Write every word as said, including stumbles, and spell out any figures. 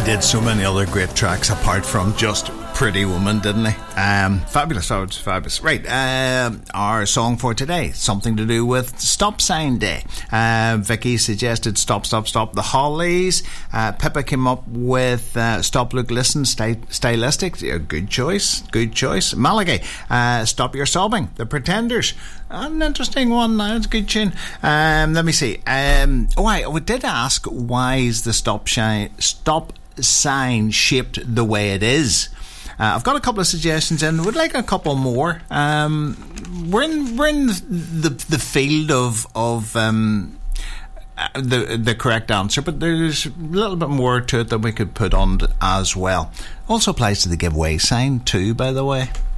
did so many other great tracks apart from just Pretty Woman, didn't he? Um, fabulous, fabulous, fabulous. Right, uh, our song for today, something to do with Stop Sign Day. Uh, Vicky suggested Stop, Stop, Stop, The Hollies. Uh, Pippa came up with uh, Stop, Look, Listen, Sty- Stylistic. Uh, good choice, good choice. Malachi, uh, Stop Your Sobbing, The Pretenders. An interesting one. That's a good tune. Um, let me see. Um, oh, I we did ask why is the stop shine, stop sign shaped the way it is. Uh, I've got a couple of suggestions and would like a couple more. Um, we're in we're in the the field of of um, uh, the the correct answer, but there's a little bit more to it that we could put on as well. Also applies to the giveaway sign too, by the way.